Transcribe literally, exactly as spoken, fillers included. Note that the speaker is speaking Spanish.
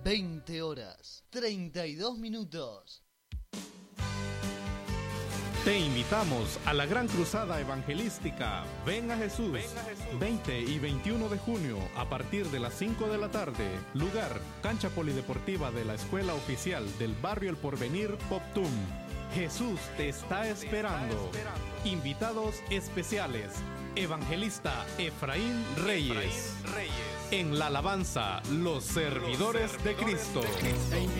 veinte horas, treinta y dos minutos. Te invitamos a la gran cruzada evangelística Ven a Jesús, Ven a Jesús, veinte y veintiuno de junio a partir de las cinco de la tarde. Lugar, cancha polideportiva de la Escuela Oficial del Barrio El Porvenir, Poptum. Jesús te está esperando. Invitados especiales, Evangelista Efraín Reyes. En la alabanza, los servidores de Cristo.